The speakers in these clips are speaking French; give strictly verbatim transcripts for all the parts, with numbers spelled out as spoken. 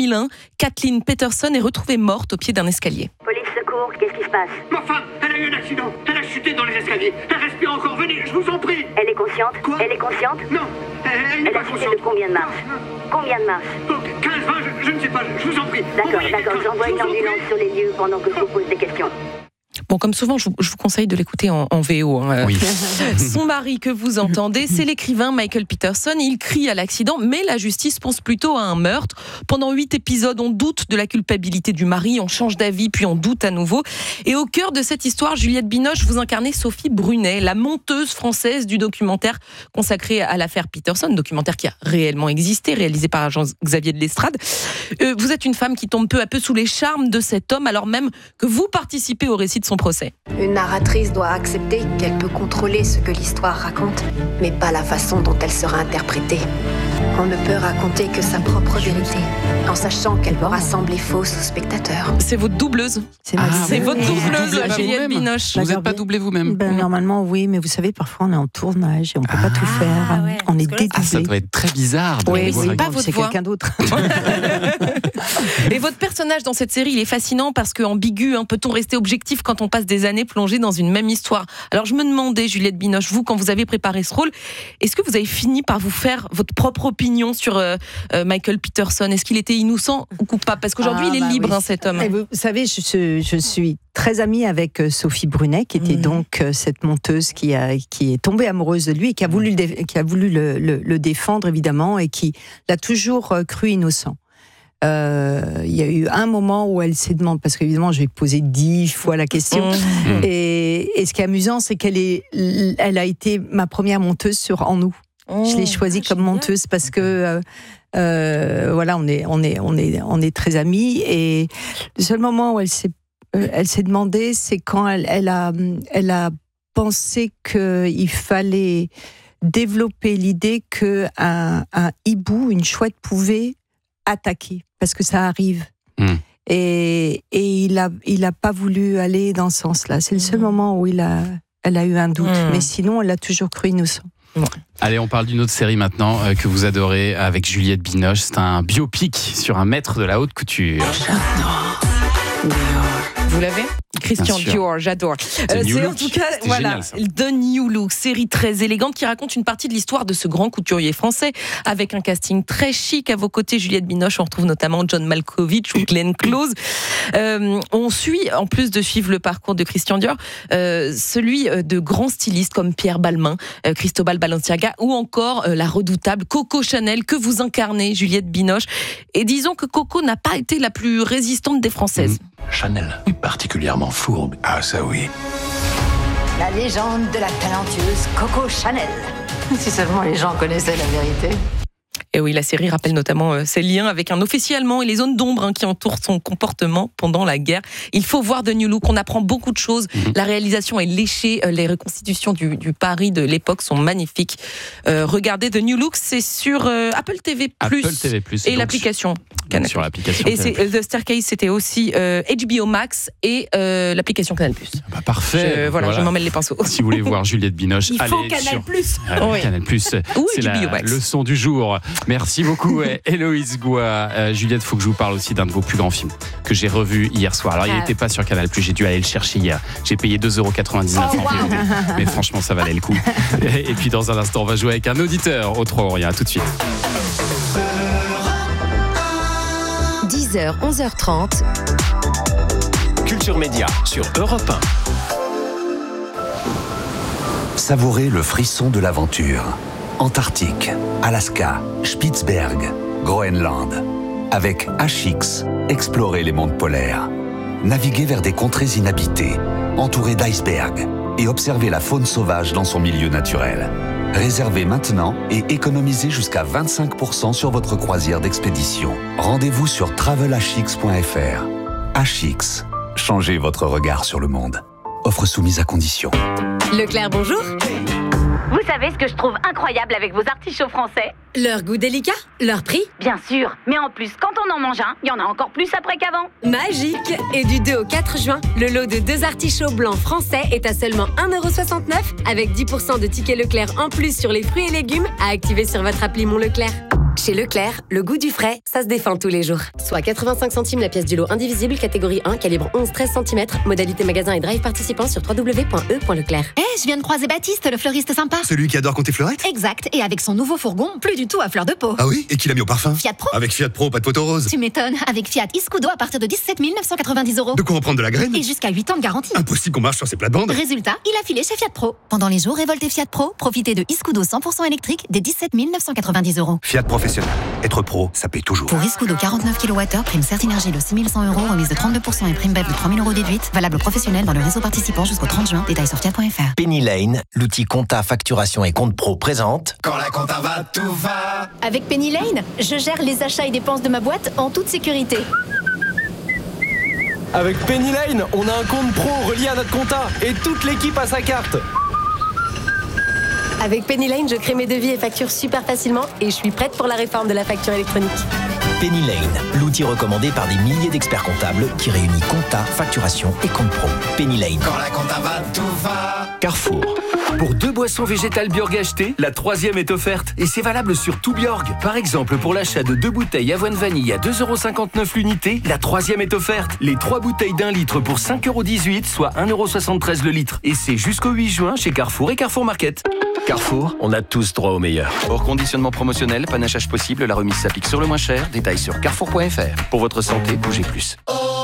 mille un, Kathleen Peterson est retrouvée morte au pied d'un escalier. Police, secours, qu'est-ce qui se passe? Ma femme, elle a eu un accident. Elle a chuté dans les escaliers. Elle respire encore. Venez, je vous en prie. Elle est consciente? Quoi? Elle est consciente? Non, elle, elle n'est Elle pas a chuté consciente. de combien de marches? Non, non. Combien de marches? Oh, quinze, vingt, je, je ne sais pas. Je vous en prie. D'accord, Envoyez d'accord, quelqu'un. j'envoie Je une vous en prie. ambulance sur les lieux pendant que je vous pose des questions. Bon, comme souvent, je vous, je vous conseille de l'écouter en, en V O. Hein. Oui. Son mari que vous entendez, c'est l'écrivain Michael Peterson. Il crie à l'accident, mais la justice pense plutôt à un meurtre. Pendant huit épisodes, on doute de la culpabilité du mari, on change d'avis, puis on doute à nouveau. Et au cœur de cette histoire, Juliette Binoche, vous incarnez Sophie Brunet, la monteuse française du documentaire consacré à l'affaire Peterson, documentaire qui a réellement existé, réalisé par Jean-Xavier de Lestrade. Euh, vous êtes une femme qui tombe peu à peu sous les charmes de cet homme, alors même que vous participez au récit de son procès. Une narratrice doit accepter qu'elle peut contrôler ce que l'histoire raconte, mais pas la façon dont elle sera interprétée. On ne peut raconter que sa propre vérité, en sachant qu'elle peut rassembler fausse aux spectateurs. C'est votre doubleuse. C'est, Ah, C'est oui. votre Vous doubleuse, doublez pas Juliette vous-même. Binoche. Vous n'êtes pas doublé vous-même. Ben, normalement, oui, mais vous savez, parfois on est en tournage et on ne peut Ah, pas tout faire. ouais. On est Parce que là, Ah, ça dédoublé. doit être très bizarre. de Oui, vous mais voir c'est avec- pas bon, votre c'est voix. quelqu'un d'autre. Et votre personnage dans cette série, il est fascinant parce qu'ambigu, hein, peut-on rester objectif quand on passe des années plongées dans une même histoire? Alors je me demandais, Juliette Binoche, vous, quand vous avez préparé ce rôle, est-ce que vous avez fini par vous faire votre propre opinion sur euh, euh, Michael Peterson? Est-ce qu'il était innocent ou coupable? Parce qu'aujourd'hui, Ah, il est bah libre, oui. hein, cet homme. Et vous savez, je, je- je suis très amie avec euh, Sophie Brunet, qui était Mhm. donc euh, cette monteuse qui, a, qui est tombée amoureuse de lui et qui a voulu, le, dé- qui a voulu le, le- le défendre, évidemment, et qui l'a toujours euh, cru innocent. Euh, Il y a eu un moment où elle s'est demandé, parce qu'évidemment, je vais poser dix fois la question. Mmh. Et, et ce qui est amusant, c'est qu'elle est, elle a été ma première monteuse sur En nous. Je l'ai choisie Ah, comme génial. monteuse parce que euh, euh, voilà, on est, on est, on est, on est très amis. Et le seul moment où elle s'est, euh, elle s'est demandé, c'est quand elle, elle a, elle a pensé qu'il fallait développer l'idée que un, un hibou, une chouette, pouvait attaquer parce que ça arrive. Mm. Et, et il a, il a pas voulu aller dans ce sens-là. C'est le seul Mm. moment où il a, elle a eu un doute. Mm. Mais sinon, elle l'a toujours cru innocent. Allez, on parle d'une autre série maintenant euh, que vous adorez avec Juliette Binoche. C'est un biopic sur un maître de la haute couture. Vous l'avez? Christian Bien sûr. Dior, j'adore. The New c'est Look. en tout cas, C'était voilà, génial, ça. The New Look, série très élégante qui raconte une partie de l'histoire de ce grand couturier français avec un casting très chic. À vos côtés, Juliette Binoche, on retrouve notamment John Malkovich ou Glenn Close. Euh, on suit, en plus de suivre le parcours de Christian Dior, euh, celui de grands stylistes comme Pierre Balmain, euh, Cristobal Balenciaga ou encore euh, la redoutable Coco Chanel que vous incarnez, Juliette Binoche. Et disons que Coco n'a pas été la plus résistante des Françaises. Chanel est particulièrement fourbe. Ah ça oui. La légende de la talentueuse Coco Chanel. Si seulement les gens connaissaient la vérité. Et oui, la série rappelle notamment euh, ses liens avec un officier allemand et les zones d'ombre hein, qui entourent son comportement pendant la guerre. Il faut voir The New Look, on apprend beaucoup de choses. Mhm. La réalisation est léchée, euh, les reconstitutions du, du Paris de l'époque sont magnifiques. Euh, regardez The New Look, c'est sur euh, Apple T V plus, Apple T V plus, et donc l'application Canal+. sur l'application. Et Canal+. c'est, euh, The Staircase, c'était aussi euh, H B O Max et euh, l'application Canal+. Bah, parfait. Je, voilà, je m'en mêle les pinceaux. Si vous voulez voir Juliette Binoche, Il allez faut Canal+. sur Ah oui. Canal+. Ou C'est H B O la Max. leçon du jour. Merci beaucoup, Héloïse Goua. Euh, Juliette, il faut que je vous parle aussi d'un de vos plus grands films que j'ai revu hier soir. Alors, il Ah. n'était pas sur Canal+, j'ai dû aller le chercher hier. J'ai payé deux euros quatre-vingt-dix-neuf Oh, en wow. V O D. Mais franchement, ça valait le coup. Et puis, dans un instant, on va jouer avec un auditeur au Trois-Orient. À tout de suite. dix heures, onze heures trente. Culture Média sur Europe un. Savourez le frisson de l'aventure. Antarctique, Alaska, Spitzberg, Groenland. Avec H X, explorez les mondes polaires. Naviguez vers des contrées inhabitées, entourées d'icebergs, et observez la faune sauvage dans son milieu naturel. Réservez maintenant et économisez jusqu'à vingt-cinq pour cent sur votre croisière d'expédition. Rendez-vous sur travel h x point f r. H X, changez votre regard sur le monde. Offre soumise à condition. Leclerc, bonjour. Vous savez ce que je trouve incroyable avec vos artichauts français? Leur goût délicat, leur prix Bien sûr, mais en plus, quand on en mange un, il y en a encore plus après qu'avant. magique. Et du deux au quatre juin, le lot de deux artichauts blancs français est à seulement un euro soixante-neuf avec dix pour cent de tickets Leclerc en plus sur les fruits et légumes à activer sur votre appli Mon Leclerc. Chez Leclerc, le goût du frais, ça se défend tous les jours. Soit quatre-vingt-cinq centimes la pièce du lot indivisible, catégorie un, calibre onze treize centimètres, modalité magasin et drive participant sur w w w point e point leclerc. Eh, hey, je viens de croiser Baptiste, le fleuriste sympa. Celui qui adore compter fleurette ? Exact, et avec son nouveau fourgon, plus du tout à fleur de peau. Ah oui ? Et qui l'a mis au parfum ? Fiat Pro. Avec Fiat Pro, pas de poteau rose. Tu m'étonnes, avec Fiat Iscudo à partir de dix-sept mille neuf cent quatre-vingt-dix euros. De quoi reprendre de la graine ? Et jusqu'à huit ans de garantie. Impossible qu'on marche sur ces plates-bandes. Résultat, il a filé chez Fiat Pro. Pendant les jours révoltés Fiat Pro, profitez de Iscudo cent pour cent électrique dès dix-sept mille neuf cent quatre-vingt-dix euros. Fiat Professionnel. Être pro, ça paye toujours. Pour Iscudo quarante-neuf kilowattheures, prime Certinergie de six mille cent euros, remise de trente-deux pour cent et prime B E P de trois mille euros déduite. Valable professionnel dans le réseau participant jusqu'au trente juin. Détails sur fiat point f r. Penny Lane, l'outil compta, facturation et compte pro présente. Quand la compta va, tout va. Avec Penny Lane, je gère les achats et dépenses de ma boîte en toute sécurité. Avec Penny Lane, on a un compte pro relié à notre compta et toute l'équipe a sa carte. Avec Penny Lane, je crée mes devis et factures super facilement et je suis prête pour la réforme de la facture électronique. Penny Lane, l'outil recommandé par des milliers d'experts comptables qui réunit compta, facturation et compte pro. Penny Lane. Quand la compta va, tout va. Carrefour. Pour deux boissons végétales Bjorg achetées, la troisième est offerte. Et c'est valable sur tout Bjorg. Par exemple, pour l'achat de deux bouteilles avoine vanille à deux euros cinquante-neuf l'unité, la troisième est offerte. Les trois bouteilles d'un litre pour cinq euros dix-huit, soit un euro soixante-treize le litre. Et c'est jusqu'au huit juin chez Carrefour et Carrefour Market. Carrefour, on a tous droit au meilleur. Hors conditionnement promotionnel, panachage possible, la remise s'applique sur le moins cher. Détails sur carrefour point f r. Pour votre santé, bougez plus.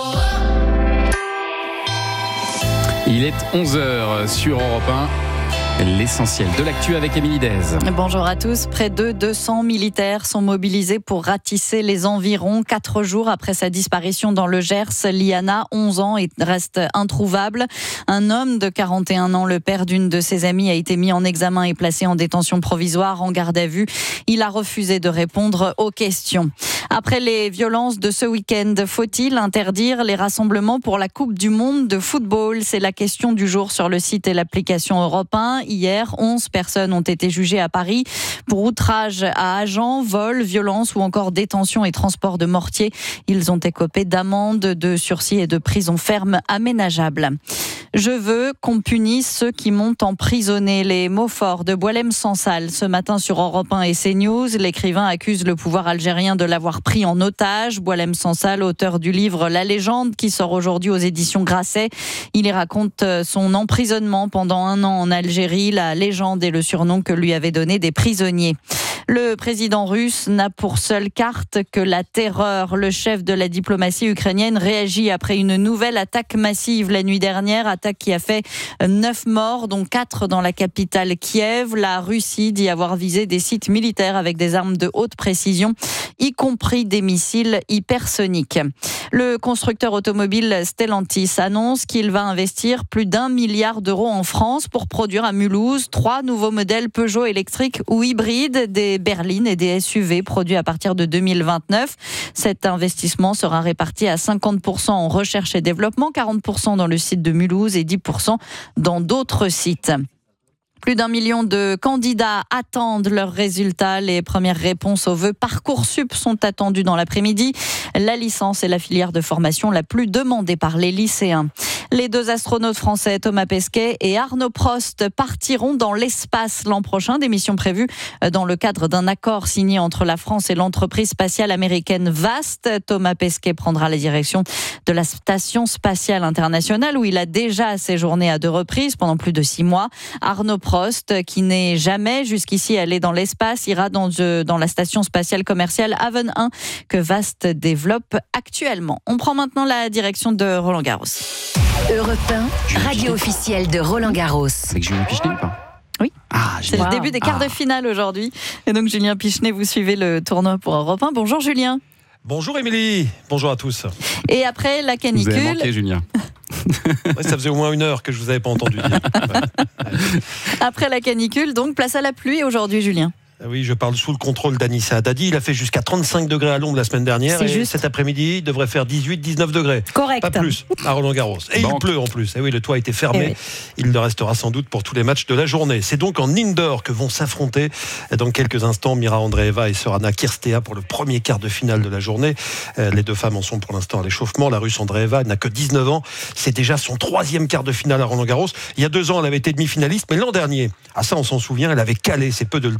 Il est onze heures sur Europe un. L'essentiel de l'actu avec Émilie Dez. Bonjour à tous. Près de deux cents militaires sont mobilisés pour ratisser les environs. Quatre jours après sa disparition dans le Gers, Liana, onze ans, reste introuvable. Un homme de quarante et un ans, le père d'une de ses amies, a été mis en examen et placé en détention provisoire, en garde à vue. Il a refusé de répondre aux questions. Après les violences de ce week-end, faut-il interdire les rassemblements pour la Coupe du Monde de football ? C'est la question du jour sur le site et l'application Europe un. Hier, onze personnes ont été jugées à Paris pour outrage à agents, vol, violence ou encore détention et transport de mortier. Ils ont écopé d'amendes, de sursis et de prison ferme aménageable. Je veux qu'on punisse ceux qui m'ont emprisonné. Les mots forts de Boualem Sansal ce matin sur Europe un et CNews. L'écrivain accuse le pouvoir algérien de l'avoir pris en otage. Boualem Sansal, auteur du livre La Légende, qui sort aujourd'hui aux éditions Grasset. Il y raconte son emprisonnement pendant un an en Algérie. La légende est le surnom que lui avaient donné des prisonniers. Le président russe n'a pour seule carte que la terreur. Le chef de la diplomatie ukrainienne réagit après une nouvelle attaque massive la nuit dernière. Attaque qui a fait neuf morts, dont quatre dans la capitale Kiev. La Russie dit avoir visé des sites militaires avec des armes de haute précision, y compris des missiles hypersoniques. Le constructeur automobile Stellantis annonce qu'il va investir plus d'un milliard d'euros en France pour produire à Mulhouse trois nouveaux modèles Peugeot électriques ou hybrides, des berlines et des S U V produits à partir de deux mille vingt-neuf. Cet investissement sera réparti à cinquante pour cent en recherche et développement, quarante pour cent dans le site de Mulhouse et dix pour cent dans d'autres sites. Plus d'un million de candidats attendent leurs résultats. Les premières réponses aux vœux Parcoursup sont attendues dans l'après-midi. La licence est la filière de formation la plus demandée par les lycéens. Les deux astronautes français Thomas Pesquet et Arnaud Prost partiront dans l'espace l'an prochain. Des missions prévues dans le cadre d'un accord signé entre la France et l'entreprise spatiale américaine VAST. Thomas Pesquet prendra la direction de la Station spatiale internationale où il a déjà séjourné à deux reprises pendant plus de six mois. Arnaud Prost, qui n'est jamais jusqu'ici allé dans l'espace, ira dans, dans la Station spatiale commerciale Haven un que VAST développe actuellement. On prend maintenant la direction de Roland Garros. Europe un, radio officielle de Roland Garros. Avec Julien Pichenet ou pas ? Oui, ah, c'est le début des quarts ah. de finale aujourd'hui. Et donc Julien Pichenet, vous suivez le tournoi pour Europe un. Bonjour Julien. Bonjour Émilie, bonjour à tous. Et après la canicule... Vous avez manqué Julien. Ouais, ça faisait au moins une heure que je vous avais pas entendu dire. Ouais. Après la canicule, donc place à la pluie aujourd'hui Julien. Oui, je parle sous le contrôle d'Anissa Haddadi. Il a fait jusqu'à trente-cinq degrés à l'ombre la semaine dernière. C'est et juste. Cet après-midi, il devrait faire dix-huit dix-neuf degrés. Correct. Pas plus à Roland-Garros. Et bon. Il pleut en plus. Et oui, le toit a été fermé. Oui. Il le restera sans doute pour tous les matchs de la journée. C'est donc en indoor que vont s'affronter dans quelques instants Mira Andreeva et Sorana Cirstea pour le premier quart de finale de la journée. Les deux femmes en sont pour l'instant à l'échauffement. La Russe Andreeva n'a que dix-neuf ans. C'est déjà son troisième quart de finale à Roland-Garros. Il y a deux ans, elle avait été demi-finaliste. Mais l'an dernier, à ça on s'en souvient, elle avait calé, c'est peu de le dire.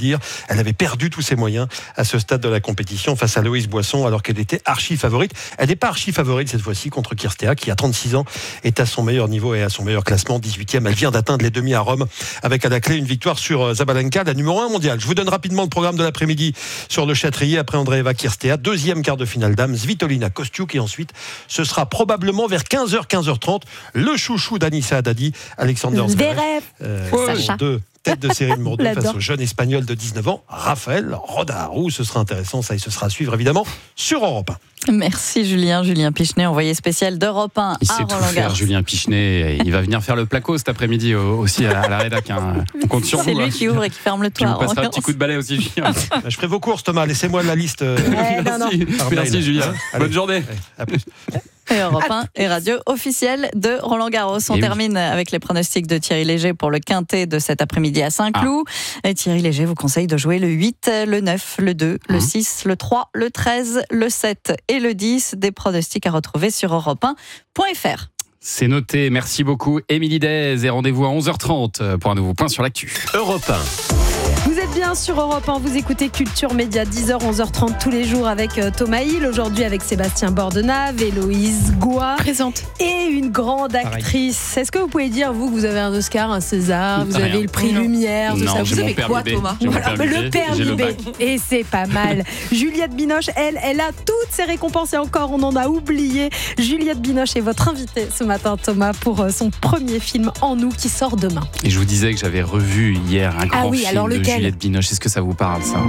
Elle avait perdu tous ses moyens à ce stade de la compétition face à Loïse Boisson, alors qu'elle était archi favorite. Elle n'est pas archi favorite cette fois-ci contre Kirstea, qui à trente-six ans est à son meilleur niveau et à son meilleur classement, dix-huitième. Elle vient d'atteindre les demi à Rome avec à la clé une victoire sur Zabalenka, la numéro un mondiale. Je vous donne rapidement le programme de l'après-midi sur le Châtrier. Après Andreeva Kirstea, deuxième quart de finale dames, Svitolina Kostiuk, et ensuite ce sera probablement vers quinze heures, quinze heures trente, le chouchou d'Anissa Haddadi, Alexander Zverev, euh, Sacha. deux tête de série numéro deux L'adore. face au jeune espagnol de dix-neuf ans, Raphaël Rodarou. Ce sera intéressant, ça, et ce sera à suivre évidemment sur Europe un. Merci Julien. Julien Pichenet, envoyé spécial d'Europe un Il à sait tout Roland faire, Garros. Julien Pichenet. Il va venir faire le placo cet après-midi aussi à la rédac. Hein. On compte sur vous. C'est lui qui ouvre et qui ferme le Tu toit. nous passeras un petit coup de balai aussi, Julien. Je ferai vos courses, Thomas. Laissez-moi la liste. Euh... Ouais, non, non. Merci, Merci Julien. Allez. Bonne journée. À plus. Et Europe un et radio officielle de Roland Garros. On Et termine oui. avec les pronostics de Thierry Léger pour le quintet de cet après-midi à Saint-Cloud. Ah. Et Thierry Léger vous conseille de jouer le huit, le neuf, le deux, mmh. le six, le trois, le treize, le sept et le dix. Des pronostics à retrouver sur europe un point f r. C'est noté. Merci beaucoup, Émilie Dez. Et rendez-vous à onze heures trente pour un nouveau point sur l'actu. Europe un. Vous êtes bien sur Europe un, vous écoutez Culture Média, dix heures, onze heures trente tous les jours avec Thomas Hill, aujourd'hui avec Sébastien Bordenave, Héloïse Goua. Présente. Et une grande actrice. Pareil. Est-ce que vous pouvez dire, vous, que vous avez un Oscar, un César, vous Rien. avez le prix non. Lumière, non, ça, j'ai vous mon avez quoi, B. Thomas voilà, Le père j'ai du le B. bac. Et c'est pas mal. Juliette Binoche, elle, elle a toutes ses récompenses et encore, on en a oublié. Juliette Binoche est votre invitée ce matin, Thomas, pour son premier film En nous qui sort demain. Et je vous disais que j'avais revu hier un grand ah oui, film alors de lequel Juliette Binoche. Est-ce que ça vous parle, ça?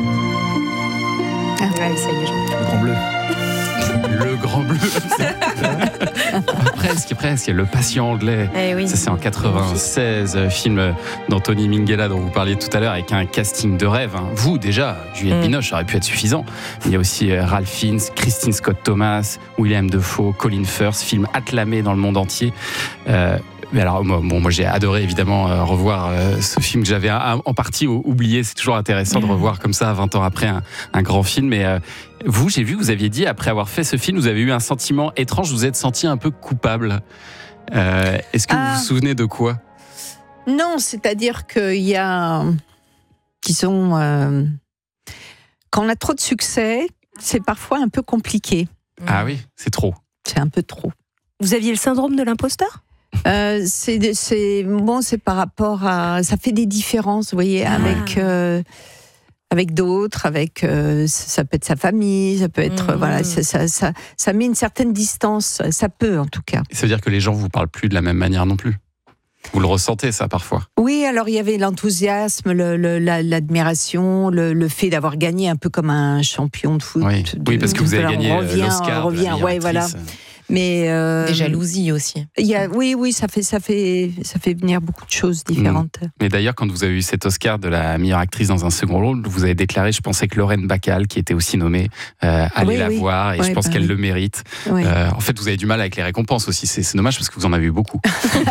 Ah ouais, ça y est, Le Grand Bleu. Le Grand Bleu. presque, presque. Le Patient anglais. Eh oui. Ça, c'est en quatre-vingt-seize, film d'Anthony Minghella dont vous parliez tout à l'heure, avec un casting de rêve. Hein. Vous, déjà, Juliette mm. Binoche, ça aurait pu être suffisant. Il y a aussi Ralph Fiennes, Christine Scott Thomas, William Dafoe, Colin Firth, film acclamé dans le monde entier. Euh, Mais alors, moi, bon, moi j'ai adoré évidemment euh, revoir euh, ce film que j'avais un, en partie oublié. C'est toujours intéressant de revoir comme ça, vingt ans après, un, un grand film. Mais euh, vous, j'ai vu, vous aviez dit, après avoir fait ce film, vous avez eu un sentiment étrange, vous vous êtes senti un peu coupable. Euh, est-ce que ah. vous vous souvenez de quoi? Non, c'est-à-dire qu'il y a, disons, euh, quand on a trop de succès, c'est parfois un peu compliqué. Ah oui, c'est trop. C'est un peu trop. Vous aviez le syndrome de l'imposteur? Euh, c'est, c'est bon, c'est par rapport à, ça fait des différences, vous voyez, ah. avec euh, avec d'autres, avec euh, ça peut être sa famille, ça peut être mmh. voilà, ça, ça, ça, ça met une certaine distance, ça peut en tout cas. Et ça veut dire que les gens vous parlent plus de la même manière non plus. Vous le ressentez ça parfois? Oui, alors il y avait l'enthousiasme, le, le, la, l'admiration, le, le fait d'avoir gagné un peu comme un champion de foot. Oui, de, oui parce que vous avez gagné on revient, l'Oscar. On revient, ouais, voilà. Mais euh, des jalousies aussi. Il y a, oui, oui, ça fait, ça fait, ça fait venir beaucoup de choses différentes. Mmh. Mais d'ailleurs, quand vous avez eu cet Oscar de la meilleure actrice dans un second rôle, vous avez déclaré, je pensais que Lorraine Bacall, qui était aussi nommée, euh, allait oui, la oui. voir, et ouais, je pense bah, qu'elle oui. le mérite. Oui. Euh, en fait, vous avez du mal avec les récompenses aussi. C'est, c'est dommage parce que vous en avez eu beaucoup.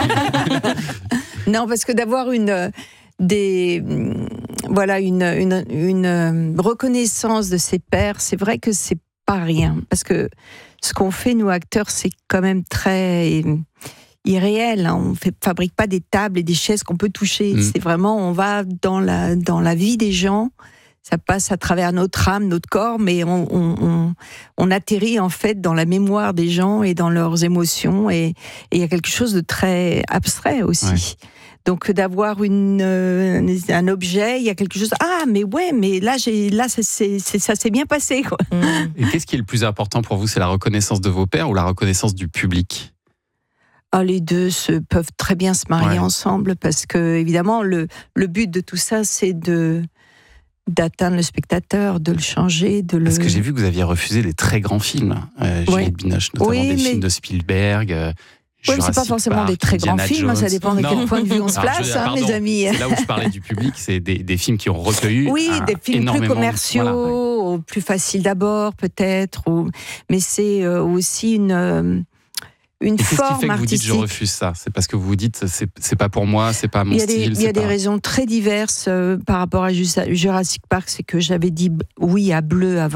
Non, parce que d'avoir une des voilà une une, une reconnaissance de ses pairs, c'est vrai que c'est pas rien, parce que ce qu'on fait, nous, acteurs, c'est quand même très irréel. Hein. On ne fabrique pas des tables et des chaises qu'on peut toucher. Mmh. C'est vraiment, on va dans la, dans la vie des gens. Ça passe à travers notre âme, notre corps, mais on, on, on, on atterrit en fait dans la mémoire des gens et dans leurs émotions. Et il y a quelque chose de très abstrait aussi. Ouais. Donc d'avoir une, euh, un objet, il y a quelque chose. Ah, mais ouais, mais là, j'ai, là, c'est, c'est, c'est, ça s'est bien passé, quoi. Et qu'est-ce qui est le plus important pour vous? C'est la reconnaissance de vos pairs ou la reconnaissance du public? Ah, les deux se, peuvent très bien se marier ouais. ensemble, parce que évidemment, le, le but de tout ça, c'est de d'atteindre le spectateur, de le changer, de le. Parce que j'ai vu que vous aviez refusé des très grands films, euh, Juliette ouais. Binoche, notamment oui, des mais... films de Spielberg. Euh... Oui, mais c'est pas forcément Park, des très Indiana grands films, Jones. ça dépend de quel point de vue on se place, dire, hein, mes amis. C'est là où je parlais du public, c'est des, des films qui ont recueilli. Oui, un, des films plus commerciaux, voilà, ouais. plus faciles d'abord, peut-être. Ou... Mais c'est euh, aussi une, euh, une Et forme qu'est-ce qui fait que vous dites artistique. je refuse ça? C'est parce que vous vous dites c'est, c'est pas pour moi, c'est pas mon il y a style. Des, il y a pas... des raisons très diverses euh, par rapport à Jurassic Park, c'est que j'avais dit oui à Bleu avant.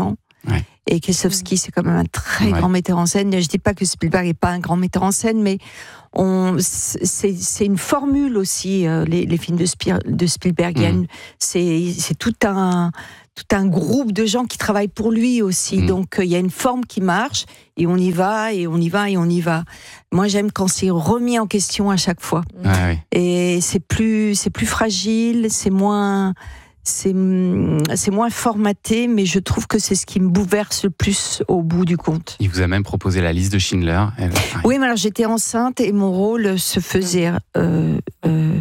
Ouais. Et Kieslowski, c'est quand même un très Ouais. grand metteur en scène. Je dis pas que Spielberg n'est pas un grand metteur en scène, mais on, c'est, c'est une formule aussi, euh, les, les films de, Spiel, de Spielberg. Il y a une- c'est, c'est tout un, tout un groupe de gens qui travaillent pour lui aussi. Mm. Donc, euh, il y a une forme qui marche, et on y va, et on y va, et on y va. Moi, j'aime quand c'est remis en question à chaque fois. Ouais, ouais. Et c'est plus, c'est plus fragile, c'est moins, c'est, c'est moins formaté, mais je trouve que c'est ce qui me bouleverse le plus au bout du compte. Il vous a même proposé la liste de Schindler. Elle- Oui, mais alors j'étais enceinte et mon rôle se faisait euh, euh,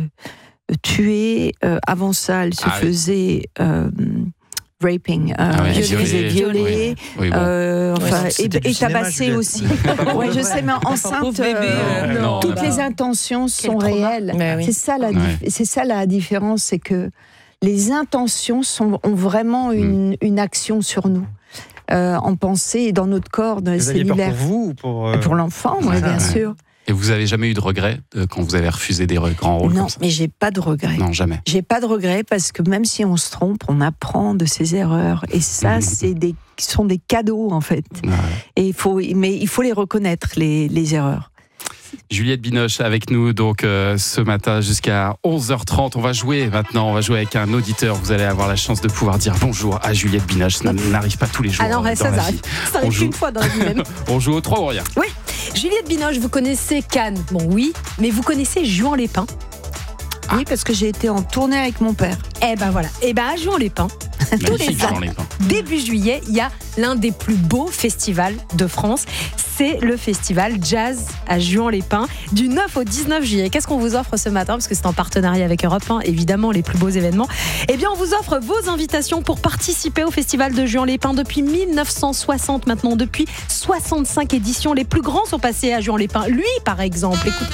tuer. Euh, avant ça, elle se Ah oui. faisait euh, raping, euh, Ah ouais, elle se violer. faisait violer, Oui. Oui, bon. euh, enfin, Ouais, et, c'était du et cinéma, tabasser Juliette. aussi. Ouais, je sais, mais enceinte, Pauvre bébé, euh, euh, non, toutes bah. les intentions sont trauma. réelles. Mais oui. C'est ça la, Ouais. dif- c'est ça la différence, c'est que les intentions sont, ont vraiment une, une action sur nous, euh, en pensée et dans notre corps, dans les Vous aviez peur cellulaires. pour vous ou pour. euh, Pour l'enfant, oui, Ouais. bien Ouais. sûr. Et vous avez jamais eu de regrets euh, quand vous avez refusé des re- grands rôles Non, comme ça? mais j'ai pas de regrets. Non, jamais. J'ai pas de regrets parce que même si on se trompe, on apprend de ses erreurs. Et ça, Mhm. c'est des, sont des cadeaux, en fait. Ouais. Et il faut, mais il faut les reconnaître, les, les erreurs. Juliette Binoche avec nous donc euh, ce matin jusqu'à onze heures trente. On va jouer maintenant, on va jouer avec un auditeur. Vous allez avoir la chance de pouvoir dire bonjour à Juliette Binoche. Ça n'arrive pas tous les jours. Ah non, euh, ça, dans la ça vie. arrive, ça On arrive joue. qu'une fois dans la vie même. On joue au trois ou rien. Oui, Juliette Binoche, vous connaissez Cannes. Bon, oui, mais vous connaissez Juan Lépin. Oui, parce que j'ai été en tournée avec mon père. Eh ben voilà. Eh ben à Juan Lépin, tous Magnifique, les ans, Jean Lépin. début juillet, il y a l'un des plus beaux festivals de France. C'est le festival Jazz à Juan-les-Pins du neuf au dix-neuf juillet. Qu'est-ce qu'on vous offre ce matin? Parce que c'est en partenariat avec Europe un, évidemment, les plus beaux événements. Eh bien, on vous offre vos invitations pour participer au festival de Juan-les-Pins depuis mille neuf cent soixante maintenant. Depuis soixante-cinq éditions, les plus grands sont passés à Juan-les-Pins. Lui, par exemple, écoute.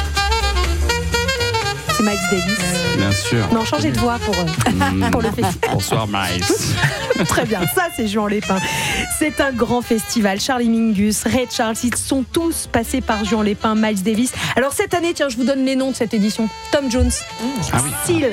C'est Miles Davis. Bien sûr. Non, changez de voix pour, euh, Mmh. pour le festival. Bonsoir Miles. Très bien, ça c'est Juan-les-Pins. C'est un grand festival. Charlie Mingus, Ray Charles, ils sont tous passés par Juan-les-Pins, Miles Davis. Alors cette année, tiens, je vous donne les noms de cette édition. Tom Jones, Ah oui. Seal,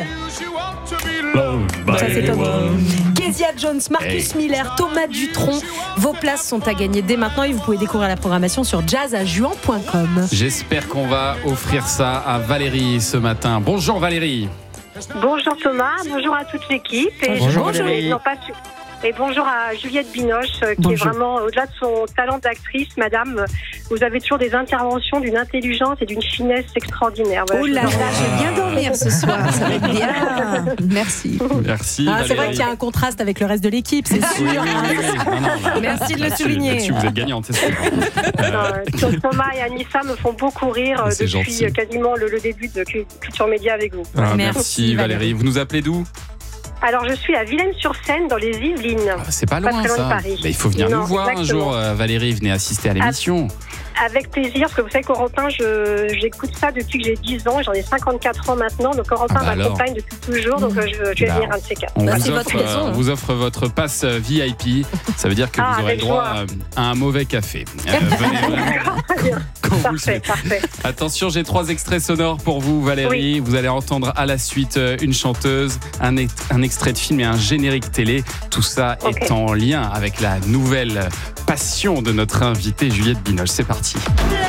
ça c'est Tom Jones. Kezia Jones, Marcus Hey. Miller, Thomas Dutronc. Vos places sont à gagner dès maintenant et vous pouvez découvrir la programmation sur jazz à juan point com. J'espère qu'on va offrir ça à Valérie ce matin. Bonjour Valérie. Bonjour Thomas, bonjour à toute l'équipe. Et Bonjour, bonjour, Valérie. non, pas su- et bonjour à Juliette Binoche, euh, qui Bonjour. est vraiment, au-delà de son talent d'actrice, madame, euh, vous avez toujours des interventions d'une intelligence et d'une finesse extraordinaire. Voilà, Oh je là vous en- là, je vais bien dormir ce soir, ça va être bien. Merci. Merci. Ah, c'est vrai Valérie. qu'il y a un contraste avec le reste de l'équipe, c'est sûr. Oui, oui, oui, oui. Non, non, là- Merci de le là-dessus- souligner. Là-dessus, vous êtes gagnante, c'est sûr. Euh, Thomas et Anissa me font beaucoup rire euh, C'est depuis gentil. euh, quasiment le, le début de Cu- Culture Média avec vous. Ah, Merci, merci Valérie. Valérie. Vous nous appelez d'où? Alors je suis à Villaines-sur-Seine dans les Yvelines. Ah, C'est pas loin, très loin de ça. Paris. Bah, il faut venir Non, nous voir un exactement. jour, euh, Valérie. Venez assister à l'émission. Avec plaisir, parce que vous savez qu'Europe un, je, j'écoute ça depuis que j'ai dix ans, j'en ai cinquante-quatre ans maintenant, donc Europe Ah un bah alors. m'accompagne depuis toujours, donc euh, je, je vais Bah, venir un de ces quatre. On Bah, vous, c'est offre, votre raison, euh, hein. on vous offre votre passe euh, V I P. Ça veut dire que Ah, vous aurez avec le droit joie. euh, à un mauvais café. Euh, venez vraiment quand vous le Parfait, souhaitez. parfait. Attention, j'ai trois extraits sonores pour vous, Valérie. Vous allez entendre à la suite euh, une chanteuse, un, ex- un extrait de film et un générique télé. Tout ça Ok. est en lien avec la nouvelle passion de notre invitée Juliette Binoche. C'est parti.